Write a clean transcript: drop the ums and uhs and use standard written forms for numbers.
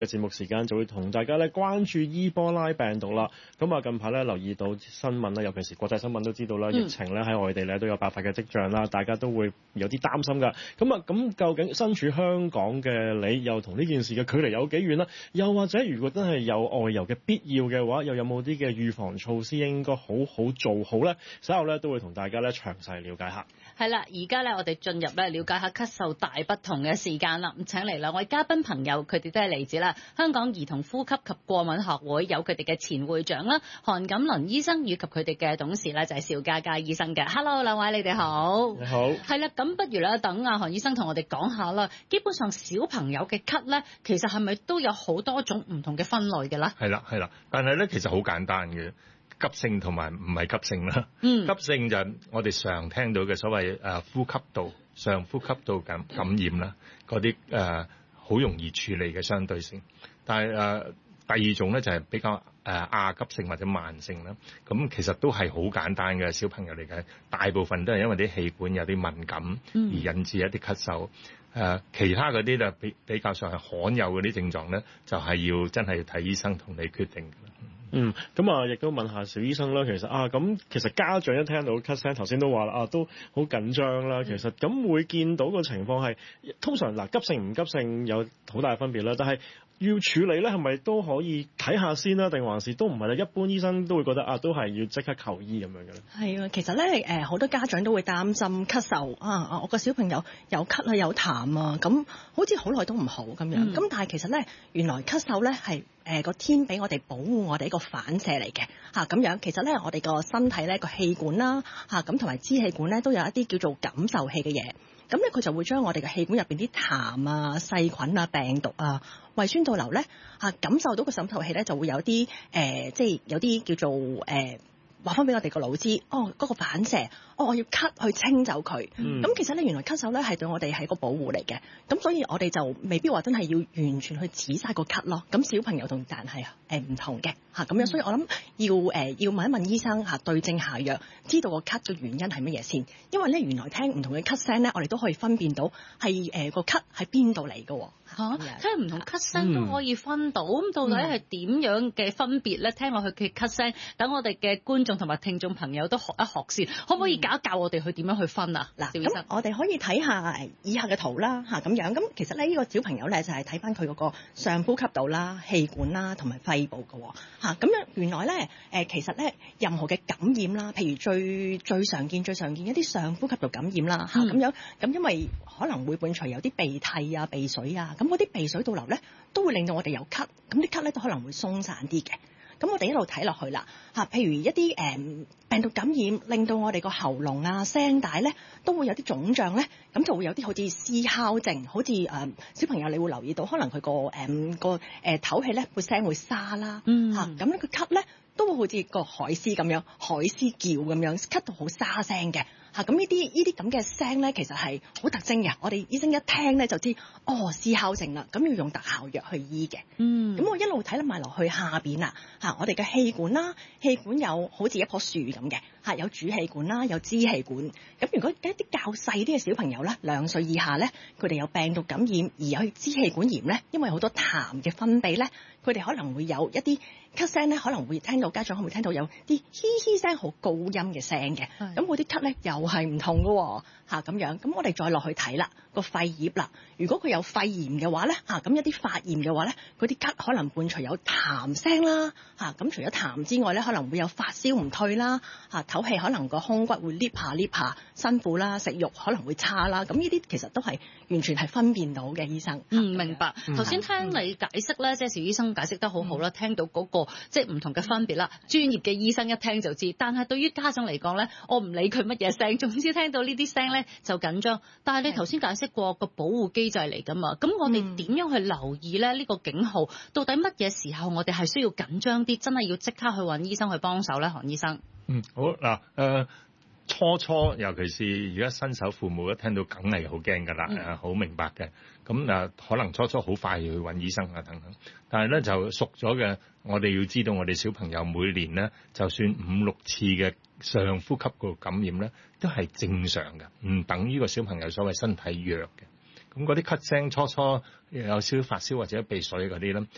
嘅節目時間就會同大家咧關注伊波拉病毒啦。咁啊近排咧留意到新聞啦，尤其是國際新聞都知道啦，疫情咧喺外地咧都有爆發嘅跡象啦，大家都會有啲擔心㗎。咁究竟身處香港嘅你又同呢件事嘅距離有幾遠啦？又或者如果真係有外遊嘅必要嘅話，又有冇啲嘅預防措施應該好好做好咧？稍後咧都會同大家咧詳細了解下。 係啦，而家咧我哋進入咧了解下咳嗽大不同嘅時間啦。咁請嚟兩位嘉賓朋友，佢哋都係嚟自啦香港兒童呼吸及過敏學會，有佢哋嘅前會長啦韓錦倫醫生，以及佢哋嘅董事咧就係邵嘉嘉醫生嘅。Hello， 兩位你哋好。 你好。 係啦，咁不如咧等阿韓醫生同我哋講下啦。基本上小朋友嘅咳咧，其實係咪都有好多種唔同嘅分類嘅咧？ 係啦，但係咧其實好簡單嘅。急性同埋唔係急性啦。急性就係我哋常聽到嘅所謂呼吸道上呼吸道感染啦，嗰啲好容易處理嘅相對性。但係第二種咧就係比較亞急性或者慢性啦。咁其實都係好簡單嘅小朋友嚟嘅，大部分都係因為啲氣管有啲敏感而引致一啲咳嗽。其他嗰啲就比較上係罕有嗰啲症狀咧，就係要真係要睇醫生同你決定㗎啦。 咁啊，亦都問下邵醫生啦。其實家長一聽到咳聲，頭先都話啦，都好緊張啦。其實咁會見到個情況係，通常嗱急性唔急性有好大分別啦。但係要處理咧，係咪都可以睇下先啦？定還是都唔係咧？一般醫生都會覺得都係要即刻求醫咁樣嘅咧。 係啊，其實咧好多家長都會擔心咳嗽我個小朋友有咳啊有痰啊，咁好似好耐都唔好咁樣。咁但係其實咧，原來咳嗽咧係個天俾我哋保護我哋一個反射嚟嘅咁樣。其實咧，我哋個身體咧個氣管啦咁同埋支氣管咧都有一啲叫做感受器嘅嘢。咁咧佢就會將我哋嘅氣管入邊啲痰啊、細菌啊、病毒啊、胃酸倒流咧感受到個滲透器咧就會有啲即係有啲叫做話翻俾我哋個腦知，嗰個反射，我要咳去清走佢。咁其實咧，原來咳嗽咧係對我哋係個保護嚟嘅。咁所以我哋就未必話真係要完全去止晒個咳咯。咁小朋友同大人係唔同嘅咁樣。所以我諗要問一問醫生對症下藥，知道個咳嘅原因係乜嘢先。因為咧原來聽唔同嘅咳聲咧，我哋都可以分辨到係個咳喺邊度嚟嘅。 聽唔同咳聲都可以分到，咁到底係點樣嘅分別咧？聽落去嘅咳聲，等我哋嘅觀眾同埋聽眾朋友都學一學先，可唔可以教一教我哋去點樣去分啊？ 嗱，咁我哋可以睇下以下嘅圖啦，咁樣。咁其實咧呢個小朋友咧就係睇翻佢嗰個上呼吸道啦、氣管啦同埋肺部嘅咁樣。原來咧其實咧任何嘅感染啦，譬如最常見一啲上呼吸道感染啦咁樣。咁因為可能會伴隨有啲鼻涕啊、鼻水啊，咁嗰啲鼻水倒流咧都會令到我哋有咳，咁啲咳咧都可能會鬆散啲嘅。咁我哋一路睇落去啦譬如一啲病毒感染，令到我哋個喉嚨啊、聲帶咧都會有啲腫脹咧，咁就會有啲好似嘶哮症，好似小朋友你會留意到，可能佢個唞氣咧個聲會沙啦咁咧佢咳咧都會好似個海獅咁樣，海獅叫咁樣，咳到好沙聲嘅。咁呢啲咁嘅聲咧，其實係好特徵嘅。我哋醫生一聽咧就知，嘶哮症啦，咁要用特效藥去醫嘅。咁我一路睇埋落去下邊啦，我哋嘅氣管啦，氣管有好似一棵樹咁嘅，有主氣管啦，有支氣管。咁如果一啲較細啲嘅小朋友咧，2歲以下咧，佢哋有病毒感染而有支氣管炎咧，因為好多痰嘅分泌咧，佢哋可能會有一啲咳聲咧，可能會聽到家長可能會聽到有啲嘻嘻聲，好高音嘅聲嘅。咁嗰啲咳咧又係唔同嘅咁樣。咁我哋再落去睇啦，個肺葉啦，如果佢有肺炎嘅話咧咁一啲發炎嘅話咧，嗰啲咳可能伴隨有痰聲啦咁除咗痰之外咧，可能會有發燒唔退啦唞氣可能個胸骨會 lift 下辛苦啦，食慾可能會差啦。咁呢啲其實都係完全係分辨到嘅。醫生明白。頭先聽你解釋咧，即係邵醫生解釋得好好啦，聽到嗰個即係唔同嘅分別啦。專業嘅醫生一聽就知，但係對於家長嚟講咧，我唔理佢乜嘢聲，總之聽到呢啲聲咧就緊張。但係你頭先解釋過個保護機制嚟㗎嘛，咁我哋點樣去留意咧呢個警號？到底乜嘢時候我哋係需要緊張啲，真係要即刻去揾醫生去幫手咧？韓醫生。 好嗱，初尤其是而家新手父母一聽到梗係好驚㗎啦，好明白嘅。咁可能初好快去揾醫生啊等等，但係咧就熟咗嘅，我哋要知道我哋小朋友每年咧，就算5-6次嘅上呼吸道感染咧，都係正常嘅，唔等於個小朋友所謂身體弱嘅。咁嗰啲咳聲初有少少發燒或者鼻水嗰啲咧，